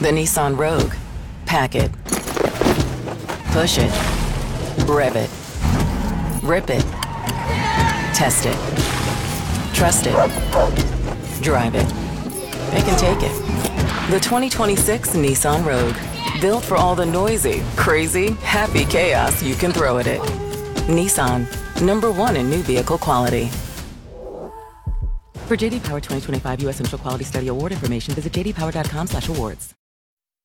The Nissan Rogue. Pack it. Push it. Rev it. Rip it. Test it. Trust it. Drive it. It can take it. The 2026 Nissan Rogue. Built for all the noisy, crazy, happy chaos you can throw at it. Nissan. #1 in new vehicle quality. For JD Power 2025 U.S. Central Quality Study Award information, visit jdpower.com/awards.